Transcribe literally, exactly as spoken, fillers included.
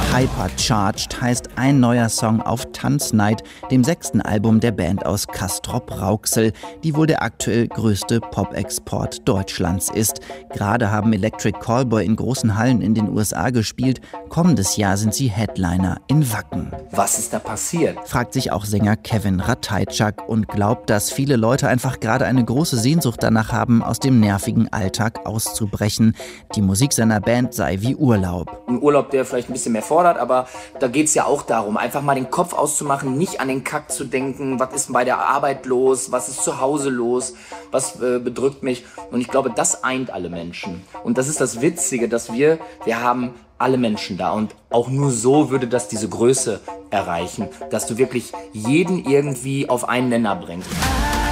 Hypercharged heißt ein neuer Song auf Tanznight, dem sechsten Album der Band aus Castrop-Rauxel, die wohl der aktuell größte Pop-Export Deutschlands ist. Gerade haben Electric Callboy in großen Hallen in den U S A gespielt. Kommendes Jahr sind sie Headliner in Wacken. Was ist da passiert? Fragt sich auch Sänger Kevin Ratajczak und glaubt, dass viele Leute einfach gerade eine große Sehnsucht danach haben, aus dem nervigen Alltag auszubrechen. Die Musik seiner Band sei wie Urlaub. Ein Urlaub, der vielleicht ein bisschen mehr fordert, aber da geht es ja auch darum, einfach mal den Kopf auszumachen, nicht an den Kack zu denken, was ist bei der Arbeit los, was ist zu Hause los, was äh, bedrückt mich. Und ich glaube, das eint alle Menschen. Und das ist das Witzige, dass wir, wir haben alle Menschen da und auch nur so würde das diese Größe erreichen, dass du wirklich jeden irgendwie auf einen Nenner bringst.